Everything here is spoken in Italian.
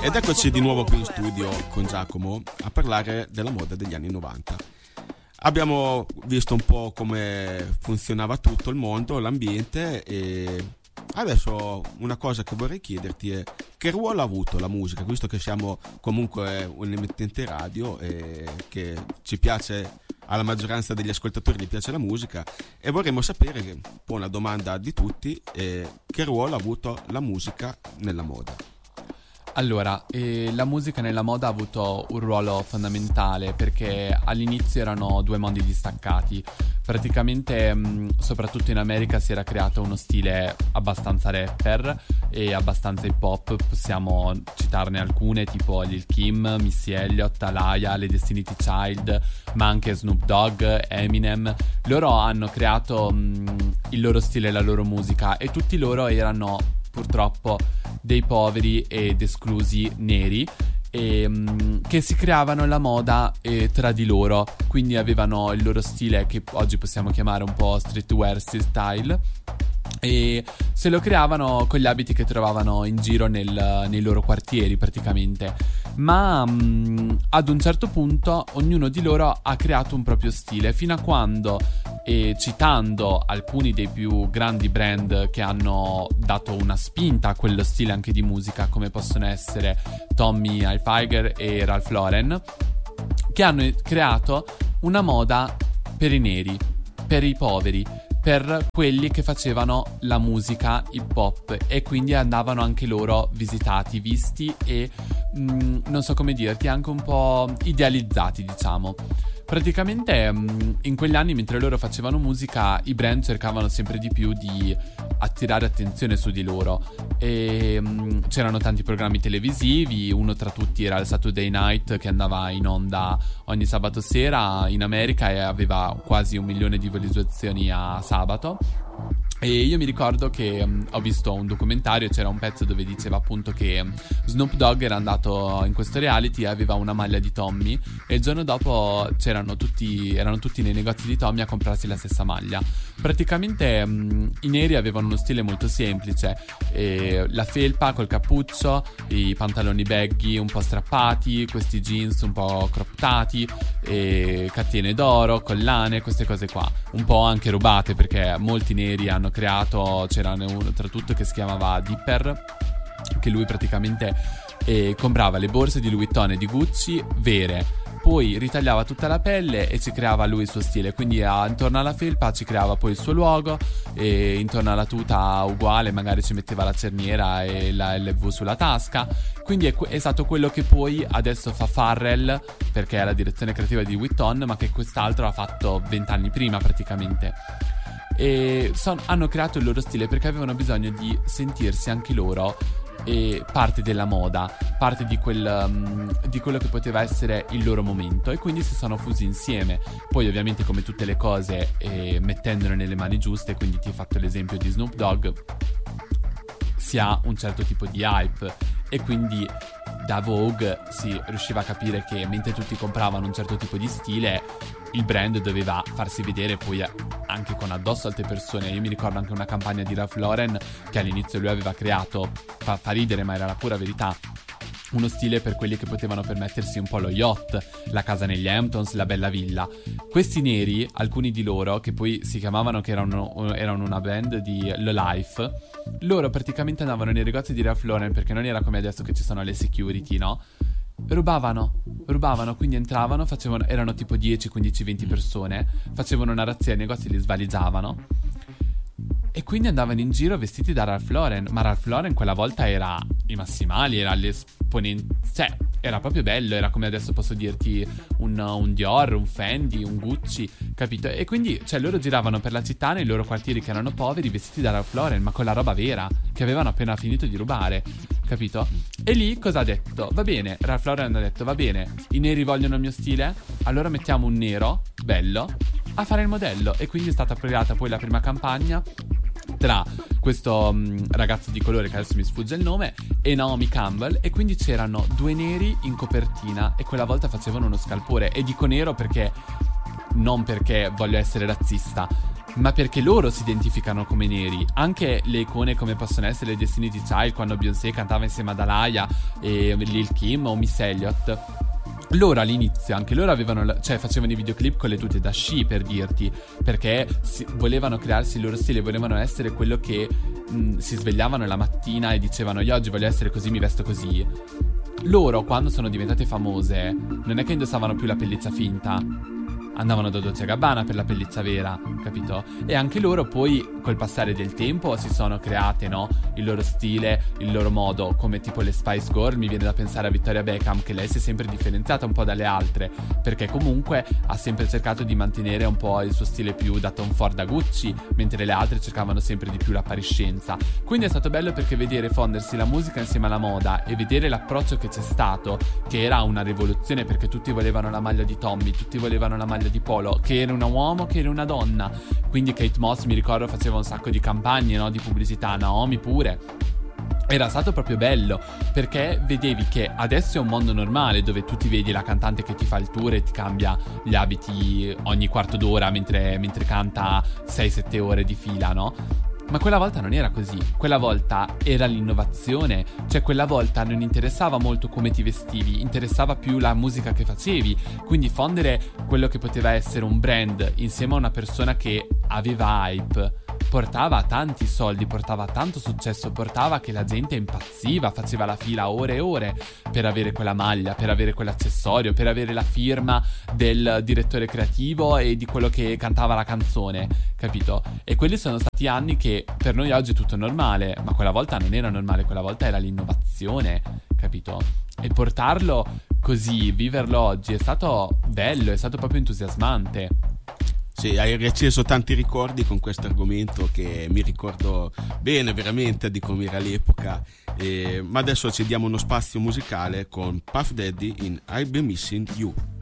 Ed eccoci di nuovo qui in studio con Giacomo a parlare della moda degli anni 90. Abbiamo visto un po' come funzionava tutto il mondo, l'ambiente, e adesso una cosa che vorrei chiederti è: che ruolo ha avuto la musica, visto che siamo comunque un'emittente radio e che ci piace, alla maggioranza degli ascoltatori gli piace la musica, e vorremmo sapere, un po' una domanda di tutti, che ruolo ha avuto la musica nella moda. Allora, la musica nella moda ha avuto un ruolo fondamentale perché all'inizio erano due mondi distaccati. Praticamente, soprattutto in America, si era creato uno stile abbastanza rapper e abbastanza hip hop. Possiamo citarne alcune, tipo Lil' Kim, Missy Elliott, Alaya, le Destiny's Child, ma anche Snoop Dogg, Eminem. Loro hanno creato il loro stile e la loro musica, e tutti loro erano purtroppo dei poveri ed esclusi neri che si creavano la moda tra di loro, quindi avevano il loro stile che oggi possiamo chiamare un po' streetwear style, e se lo creavano con gli abiti che trovavano in giro nei loro quartieri praticamente. Ma ad un certo punto ognuno di loro ha creato un proprio stile, fino a quando, citando alcuni dei più grandi brand che hanno dato una spinta a quello stile anche di musica, come possono essere Tommy Hilfiger e Ralph Lauren, che hanno creato una moda per i neri, per i poveri, per quelli che facevano la musica hip hop, e quindi andavano anche loro visitati, visti e non so come dirti, anche un po' idealizzati, diciamo. Praticamente in quegli anni, mentre loro facevano musica, i brand cercavano sempre di più di attirare attenzione su di loro, e c'erano tanti programmi televisivi. Uno tra tutti era il Saturday Night, che andava in onda ogni sabato sera in America e aveva quasi 1 milione di visualizzazioni a sabato. E io mi ricordo che ho visto un documentario, c'era un pezzo dove diceva appunto che Snoop Dogg era andato in questo reality e aveva una maglia di Tommy, e il giorno dopo erano tutti nei negozi di Tommy a comprarsi la stessa maglia. Praticamente i neri avevano uno stile molto semplice, la felpa col cappuccio, i pantaloni baggy un po' strappati, questi jeans un po' croppati, catene d'oro, collane, queste cose qua, un po' anche rubate, perché molti neri hanno creato, c'era uno tra tutto che si chiamava Dipper, che lui praticamente comprava le borse di Louis Vuitton e di Gucci vere, poi ritagliava tutta la pelle e ci creava lui il suo stile, quindi intorno alla felpa ci creava poi il suo logo, e intorno alla tuta uguale magari ci metteva la cerniera e la LV sulla tasca. Quindi è stato quello che poi adesso fa Pharrell, perché è la direzione creativa di Vuitton, ma che quest'altro ha fatto 20 anni prima praticamente. E hanno creato il loro stile perché avevano bisogno di sentirsi anche loro parte della moda, parte di quello che poteva essere il loro momento, e quindi si sono fusi insieme. Poi ovviamente, come tutte le cose, mettendole nelle mani giuste, quindi ti ho fatto l'esempio di Snoop Dogg, si ha un certo tipo di hype, e quindi da Vogue si riusciva a capire che mentre tutti compravano un certo tipo di stile, il brand doveva farsi vedere poi anche con addosso altre persone. Io mi ricordo anche una campagna di Ralph Lauren che all'inizio lui aveva creato, fa ridere ma era la pura verità, uno stile per quelli che potevano permettersi un po' lo yacht, la casa negli Hamptons, la bella villa. Questi neri, alcuni di loro, che poi si chiamavano, che erano una band di Low Life, loro praticamente andavano nei negozi di Ralph Lauren, perché non era come adesso che ci sono le security, no? Rubavano, quindi entravano, erano tipo 10, 15, 20 persone, facevano una razzia ai negozi, li svaligiavano, e quindi andavano in giro vestiti da Ralph Lauren. Ma Ralph Lauren quella volta era i massimali, era l'esponente, cioè era proprio bello, era come adesso posso dirti un Dior, un Fendi, un Gucci, capito? E quindi loro giravano per la città nei loro quartieri che erano poveri, vestiti da Ralph Lauren, ma con la roba vera che avevano appena finito di rubare, capito? E lì cosa ha detto? Va bene, Ralph Lauren ha detto: va bene, i neri vogliono il mio stile, allora mettiamo un nero bello a fare il modello. E quindi è stata creata poi la prima campagna tra questo ragazzo di colore, che adesso mi sfugge il nome, e Naomi Campbell, e quindi c'erano due neri in copertina, e quella volta facevano uno scalpore. E dico nero perché non perché voglio essere razzista, ma perché loro si identificano come neri. Anche le icone come possono essere le Destiny's Child, quando Beyoncé cantava insieme ad Alaya e Lil Kim o Miss Elliott, loro all'inizio anche loro avevano, cioè facevano i videoclip con le tute da sci, per dirti, perché volevano crearsi il loro stile, volevano essere quello che si svegliavano la mattina e dicevano io oggi voglio essere così, mi vesto così. Loro quando sono diventate famose non è che indossavano più la pelliccia finta, andavano da Dolce & Gabbana per la pelliccia vera, capito? E anche loro poi col passare del tempo si sono create, no? Il loro stile, il loro modo, come tipo le Spice Girl. Mi viene da pensare a Victoria Beckham, che lei si è sempre differenziata un po' dalle altre, perché comunque ha sempre cercato di mantenere un po' il suo stile più da Tom Ford, da Gucci, mentre le altre cercavano sempre di più l'appariscenza. Quindi è stato bello perché vedere fondersi la musica insieme alla moda e vedere l'approccio che c'è stato, che era una rivoluzione, perché tutti volevano la maglia di Tommy, tutti volevano la maglia di Polo, che era un uomo, che era una donna. Quindi Kate Moss, mi ricordo, faceva un sacco di campagne, no, di pubblicità, Naomi pure. Era stato proprio bello, perché vedevi che adesso è un mondo normale dove tu ti vedi la cantante che ti fa il tour e ti cambia gli abiti ogni quarto d'ora mentre canta 6-7 ore di fila, no? Ma quella volta non era così, quella volta era l'innovazione, cioè quella volta non interessava molto come ti vestivi, interessava più la musica che facevi, quindi fondere quello che poteva essere un brand insieme a una persona che aveva hype portava tanti soldi, portava tanto successo, portava che la gente impazziva, faceva la fila ore e ore per avere quella maglia, per avere quell'accessorio, per avere la firma del direttore creativo e di quello che cantava la canzone, capito? E quelli sono stati anni che per noi oggi è tutto normale, ma quella volta non era normale, quella volta era l'innovazione, capito? E portarlo così, viverlo oggi è stato bello, è stato proprio entusiasmante. Sì, hai riacceso tanti ricordi con questo argomento che mi ricordo bene veramente di come era l'epoca, ma adesso ci diamo uno spazio musicale con Puff Daddy in I've Been Missing You.